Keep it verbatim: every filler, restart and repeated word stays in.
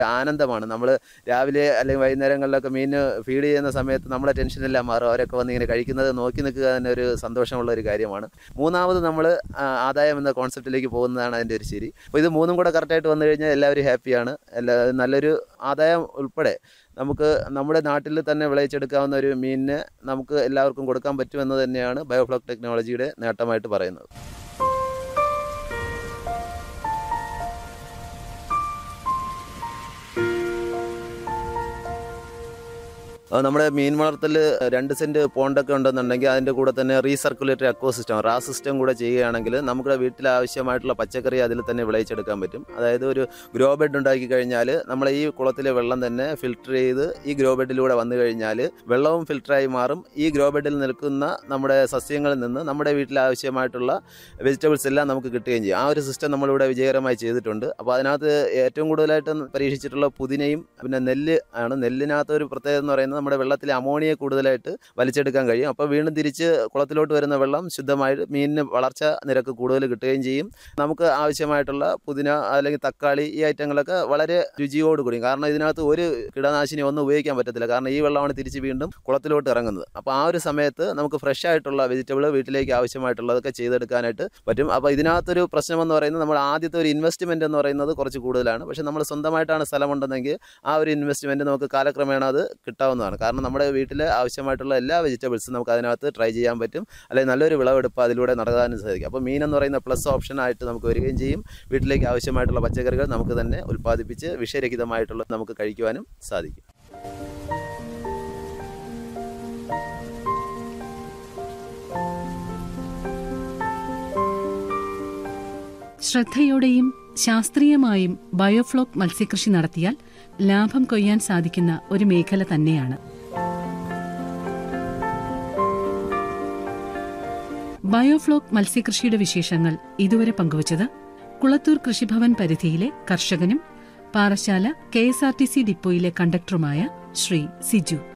ആനന്ദമാണ്. നമ്മൾ രാവിലെ അല്ലെങ്കിൽ വൈകുന്നേരങ്ങളിലൊക്കെ മീൻ ഫീഡ് ചെയ്യുന്ന സമയത്ത് നമ്മളെ ടെൻഷനെല്ലാം മാറും. അവരൊക്കെ വന്ന് ഇങ്ങനെ കഴിക്കുന്നത് നോക്കി നിൽക്കുക തന്നെ ഒരു സന്തോഷമുള്ള ഒരു കാര്യമാണ്. മൂന്നാമത് നമ്മൾ ആദായം എന്ന കോൺസെപ്റ്റിലേക്ക് പോകുന്നതാണ് അതിൻ്റെ ഒരു ശരി. അപ്പോൾ ഇത് മൂന്നും കൂടെ കറക്റ്റായിട്ട് വന്നു കഴിഞ്ഞാൽ എല്ലാവരും ഹാപ്പിയാണ്. എല്ലാ നല്ലൊരു ആദായം ഉൾപ്പെടെ നമുക്ക് നമ്മുടെ നാട്ടിൽ തന്നെ വിളയിച്ചെടുക്കാവുന്ന ഒരു മീനിനെ നമുക്ക് എല്ലാവർക്കും കൊടുക്കാൻ പറ്റുമെന്ന് തന്നെയാണ് ബയോഫ്ലോക് ടെക്നോളജിയുടെ നേട്ടമായിട്ട് പറയുന്നത്. നമ്മുടെ മീൻ വളർത്തൽ രണ്ട് സെൻറ്റ് പോണ്ടൊക്കെ ഉണ്ടെന്നുണ്ടെങ്കിൽ അതിൻ്റെ കൂടെ തന്നെ റീസർക്കുലേറ്ററി അക്വോ സിസ്റ്റം റാ സിസ്റ്റം കൂടെ ചെയ്യുകയാണെങ്കിൽ നമ്മുടെ വീട്ടിൽ ആവശ്യമായിട്ടുള്ള പച്ചക്കറി അതിൽ തന്നെ വിളയിച്ചെടുക്കാൻ പറ്റും. അതായത് ഒരു ഗ്രോ ബെഡ് ഉണ്ടാക്കി കഴിഞ്ഞാൽ നമ്മൾ ഈ കുളത്തിലെ വെള്ളം തന്നെ ഫിൽട്ടർ ചെയ്ത് ഈ ഗ്രോ ബെഡിലൂടെ വന്നു കഴിഞ്ഞാൽ വെള്ളവും ഫിൽട്ടറായി മാറും. ഈ ഗ്രോ ബെഡിൽ നിൽക്കുന്ന നമ്മുടെ സസ്യങ്ങളിൽ നിന്ന് നമ്മുടെ വീട്ടിൽ ആവശ്യമായിട്ടുള്ള വെജിറ്റബിൾസ് എല്ലാം നമുക്ക് കിട്ടുകയും ചെയ്യും. ആ ഒരു സിസ്റ്റം നമ്മളിവിടെ വിജയകരമായി ചെയ്തിട്ടുണ്ട്. അപ്പോൾ അതിനകത്ത് ഏറ്റവും കൂടുതലായിട്ട് പരീക്ഷിച്ചിട്ടുള്ള പുതിനയും പിന്നെ നെല്ല് ആണ്. നെല്ലിനകത്ത് ഒരു പ്രത്യേകത എന്ന് പറയുന്നത് നമ്മുടെ വെള്ളത്തിലെ അമോണിയ കൂടുതലായിട്ട് വലിച്ചെടുക്കാൻ കഴിയും. അപ്പോൾ വീണ്ടും തിരിച്ച് കുളത്തിലോട്ട് വരുന്ന വെള്ളം ശുദ്ധമായി മീനിന് വളർച്ച നിരക്ക് കൂടുതൽ കിട്ടുകയും ചെയ്യും. നമുക്ക് ആവശ്യമായിട്ടുള്ള പുതിന അല്ലെങ്കിൽ തക്കാളി ഈ ഐറ്റങ്ങളൊക്കെ വളരെ രുചിയോടുകൂടി, കാരണം ഇതിനകത്ത് ഒരു കീടനാശിനി ഒന്നും ഉപയോഗിക്കാൻ പറ്റത്തില്ല, കാരണം ഈ വെള്ളമാണ് തിരിച്ച് വീണ്ടും കുളത്തിലോട്ട് ഇറങ്ങുന്നത്. അപ്പോൾ ആ ഒരു സമയത്ത് നമുക്ക് ഫ്രഷ് ആയിട്ടുള്ള വെജിറ്റബിൾ വീട്ടിലേക്ക് ആവശ്യമായിട്ടുള്ളതൊക്കെ ചെയ്തെടുക്കാനായിട്ട് പറ്റും. അപ്പോൾ ഇതിനകത്തൊരു പ്രശ്നമെന്ന് പറയുന്നത് നമ്മൾ ആദ്യത്തെ ഒരു ഇൻവെസ്റ്റ്മെൻറ്റ് എന്ന് പറയുന്നത് കുറച്ച് കൂടുതലാണ്. പക്ഷേ നമ്മൾ സ്വന്തമായിട്ടാണ് സ്ഥലമുണ്ടെന്നെങ്കിൽ ആ ഒരു ഇൻവെസ്റ്റ്മെൻറ്റ് നമുക്ക് കാലക്രമേണ അത് കിട്ടാവുന്നതാണ്. കാരണം നമ്മുടെ വീട്ടിൽ ആവശ്യമായിട്ടുള്ള എല്ലാ വെജിറ്റബിൾസും നമുക്ക് അതിനകത്ത് ട്രൈ ചെയ്യാൻ പറ്റും, അല്ലെങ്കിൽ നല്ലൊരു വിളവെടുപ്പ് അതിലൂടെ നടത്താനും സാധിക്കും. അപ്പോൾ മീൻ എന്ന് പറയുന്ന പ്ലസ് ഓപ്ഷനായിട്ട് നമുക്ക് വരികയും ചെയ്യും. വീട്ടിലേക്ക് ആവശ്യമായിട്ടുള്ള പച്ചക്കറികൾ നമുക്ക് തന്നെ ഉൽപ്പാദിപ്പിച്ച് വിഷരഹിതമായിട്ടുള്ള നമുക്ക് കഴിക്കുവാനും സാധിക്കും. ശ്രദ്ധയോടെയും ശാസ്ത്രീയമായും ബയോഫ്ലോക് മത്സ്യകൃഷി നടത്തിയാൽ ലാഭം കൊയ്യാൻ സാധിക്കുന്ന ഒരു മേഖല തന്നെയാണ്. ബയോഫ്ലോക് മത്സ്യകൃഷിയുടെ വിശേഷങ്ങൾ ഇതുവരെ പങ്കുവച്ചത് കുളത്തൂർ കൃഷിഭവൻ പരിധിയിലെ കർഷകനും Parassala K S R T C ഡിപ്പോയിലെ കണ്ടക്ടറുമായ Shri Siju.